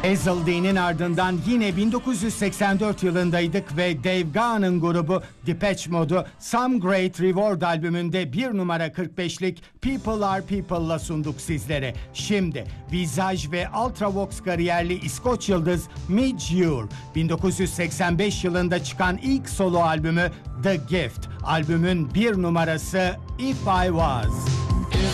Hazeldene'in ardından yine 1984 yılındaydık ve Dave Gahan'ın grubu Depeche Mode'u Some Great Reward albümünde 1 numara 45'lik People Are People'la sunduk sizlere. Şimdi Visage ve Ultravox kariyerli İskoç yıldız Midge Ure 1985 yılında çıkan ilk solo albümü The Gift. Albümün 1 numarası If I Was.